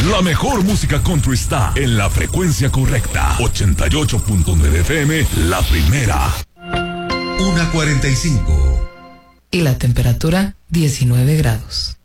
La mejor música country está en la frecuencia correcta. 88.9 FM, la primera. 1:45. Y la temperatura, 19 grados.